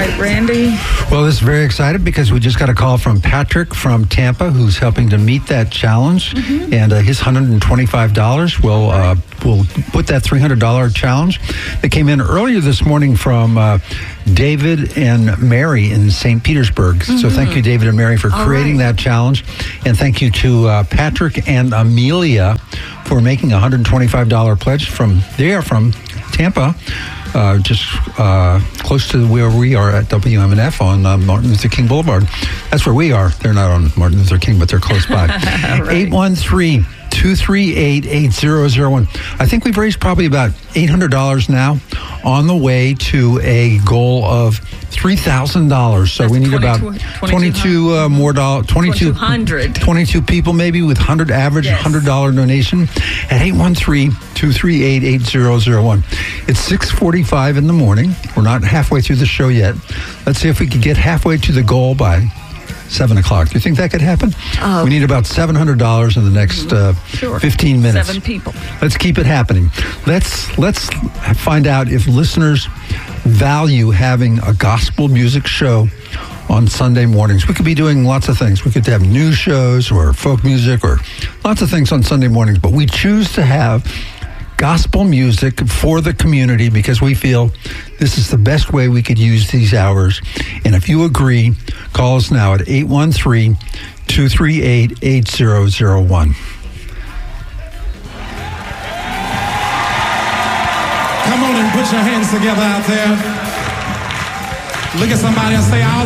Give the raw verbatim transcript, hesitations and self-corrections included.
right, Randy. Well, this is very excited because we just got a call from Patrick from Tampa, who's helping to meet that challenge, mm-hmm. and uh, his one hundred twenty-five dollars will uh, will put that three hundred dollars challenge. That came in earlier this morning from uh, David and Mary in Saint Petersburg. Mm-hmm. So thank you, David and Mary, for All creating right. that challenge, and thank you to uh, Patrick and Amelia for making a one hundred twenty-five dollars pledge from they are from Tampa. Uh, just uh, close to where we are at W M N F on uh, Martin Luther King Boulevard. That's where we are. They're not on Martin Luther King, but they're close by. right. eight one three, two three eight, eight zero zero one. I think we've raised probably about eight hundred dollars now, on the way to a goal of three thousand dollars. So That's we need about twenty-two uh, more dollars, twenty-two hundred. twenty-two people maybe with one hundred average, yes. one hundred dollars donation at eight one three, two three eight, eight zero zero one. It's six forty-five in the morning. We're not halfway through the show yet. Let's see if we can get halfway to the goal by seven o'clock. Do you think that could happen? Uh, we need about seven hundred dollars in the next uh, sure. fifteen minutes. Seven people. Let's keep it happening. Let's let's find out if listeners value having a gospel music show on Sunday mornings. We could be doing lots of things. We could have news shows or folk music or lots of things on Sunday mornings, but we choose to have gospel music for the community because we feel this is the best way we could use these hours. And if you agree, call us now at eight one three, two three eight, eight zero zero one. Come on and put your hands together out there. Look at somebody and say, I'll